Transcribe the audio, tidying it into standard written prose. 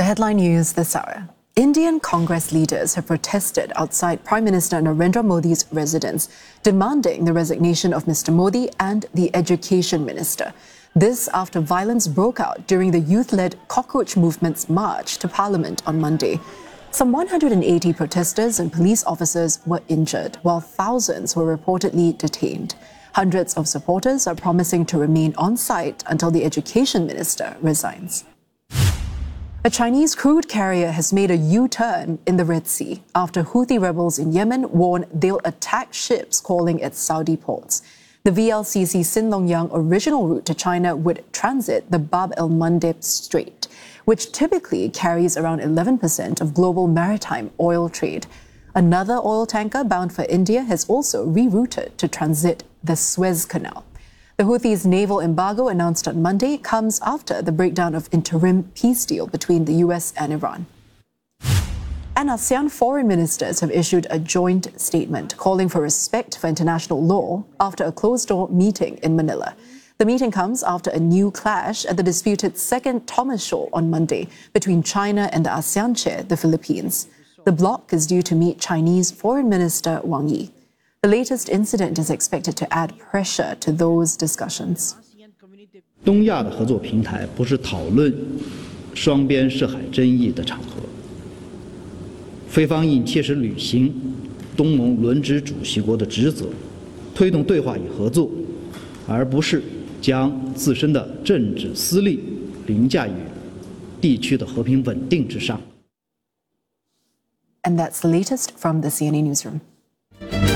headline news this hour. Indian Congress leaders have protested outside Prime Minister Narendra Modi's residence, demanding the resignation of Mr. Modi and the Education Minister. This after violence broke out during the youth-led Cockroach Movement's march to Parliament on Monday. Some 180 protesters and police officers were injured, while thousands were reportedly detained. Hundreds of supporters are promising to remain on site until the Education Minister resigns. A Chinese crude carrier has made a U-turn in the Red Sea after Houthi rebels in Yemen warn they'll attack ships calling at Saudi ports. The VLCC Sin-Long-Yang original route to China would transit the Bab el-Mandeb Strait, which typically carries around 11% of global maritime oil trade. Another oil tanker bound for India has also rerouted to transit the Suez Canal. The Houthis' naval embargo announced on Monday comes after the breakdown of interim peace deal between the US and Iran. And ASEAN foreign ministers have issued a joint statement calling for respect for international law after a closed-door meeting in Manila. The meeting comes after a new clash at the disputed second Thomas Shoal on Monday between China and the ASEAN chair, the Philippines. The bloc is due to meet Chinese Foreign Minister Wang Yi. The latest incident is expected to add pressure to those discussions. 东亚的合作平台不是讨论双边涉海争议的场合，菲方应切实履行东盟轮值主席国的职责，推动对话与合作，而不是将自身的政治私利凌驾于地区的和平稳定之上。 And that's the latest from the CNA Newsroom.